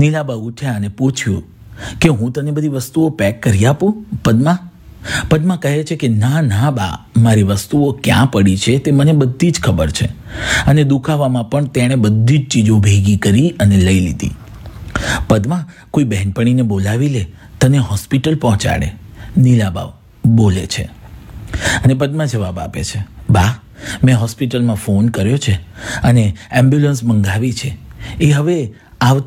નીલાબા ઉઠ્યા અને પૂછ્યું કે હું તને બધી વસ્તુઓ પેક કરી આપું પદ્મા? પદ્મા કહે છે કે ના બા, મારી વસ્તુઓ ક્યાં પડી છે તે મને બધી જ ખબર છે, અને દુખાવામાં પણ તેણે બધી જ ચીજો ભેગી કરી અને લઈ લીધી. પદ્મા, કોઈ બહેનપણીને બોલાવી લે, તને હોસ્પિટલ પહોંચાડે, નીલાબા બોલે છે. અને પદ્મા જવાબ આપે છે, બા, મેં હોસ્પિટલમાં ફોન કર્યો છે અને એમ્બ્યુલન્સ મંગાવી છે. એ હવે